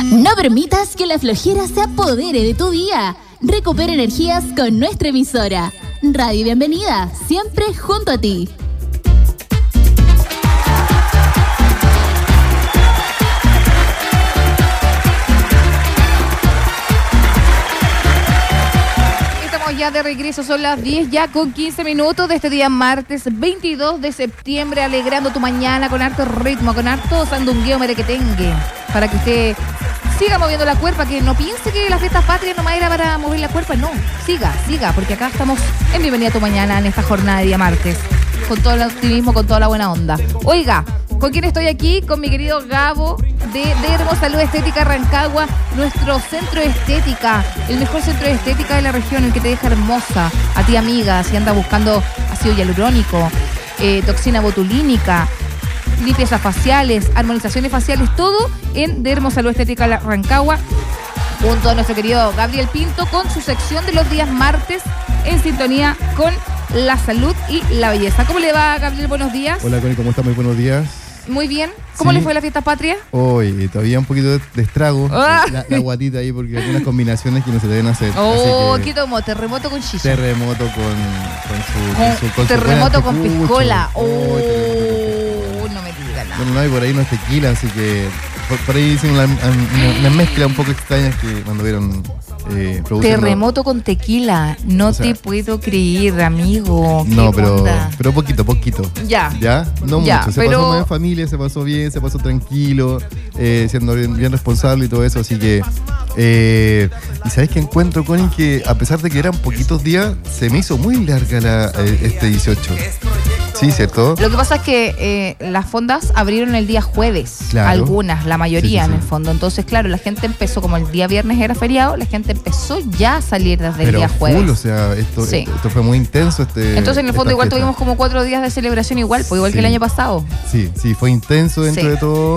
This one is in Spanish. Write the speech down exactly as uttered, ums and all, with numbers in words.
No permitas que la flojera se apodere de tu día. Recupera energías con nuestra emisora. Radio Bienvenida, siempre junto a ti. Estamos ya de regreso, son las diez ya con quince minutos de este día martes veintidós de septiembre, alegrando tu mañana con harto ritmo, con harto sandungueo merequetengue, para que usted siga moviendo la cuerpa, que no piense que la fiesta patria nomás era para mover la cuerpa, no, siga, siga, porque acá estamos en Bienvenida a tu mañana en esta jornada de día martes, con todo el optimismo, con toda la buena onda. Oiga, ¿con quién estoy aquí? Con mi querido Gabo de Dermo Salud Estética Rancagua, nuestro centro de estética, el mejor centro de estética de la región, el que te deja hermosa, a ti amiga, si andas buscando ácido hialurónico, eh, toxina botulínica, limpiezas faciales, armonizaciones faciales, todo en Dermo Salud Estética Rancagua, junto a nuestro querido Gabriel Pinto con su sección de los días martes en sintonía con la salud y la belleza. ¿Cómo le va, Gabriel? Buenos días. Hola, Connie, ¿cómo está? Muy buenos días. Muy bien. ¿Cómo sí. le fue la fiesta patria? Hoy todavía un poquito de, de estrago, Ah. la, la guatita ahí, porque hay algunas combinaciones que no se deben hacer. Oh, así que ¿qué tomó? Terremoto con chicha. terremoto con, con su... Con con su con su terremoto buen con anticucho. piscola. Oh, terremoto con piscola. Oh, no me diga nada. Bueno, no, y por ahí no es tequila, así que por, por ahí hicieron una, una, una mezcla un poco extraña que cuando vieron eh, produciendo. Terremoto con tequila. No O sea, te puedo creer, amigo. ¿Qué No, pero, onda? pero poquito, poquito. Ya. ¿Ya? No Ya, mucho. Se pero- pasó más en familia, se pasó bien, se pasó tranquilo, eh, siendo bien, bien responsable y todo eso. Así que. Eh, y sabes que encuentro, Connie, que a pesar de que eran poquitos días, se me hizo muy larga la, eh, este dieciocho. Sí, ¿cierto? Lo que pasa es que eh, las fondas abrieron el día jueves, Claro. algunas, la mayoría Sí, sí, en el sí. fondo. Entonces, claro, la gente empezó, como el día viernes era feriado, la gente empezó ya a salir desde el Pero día jueves. full, o sea, esto, Sí. esto, esto fue muy intenso. Este, Entonces, en el fondo, esta igual fiesta. tuvimos como cuatro días de celebración igual, pues igual Sí. que el año pasado. Sí, sí, fue intenso dentro Sí. de todo.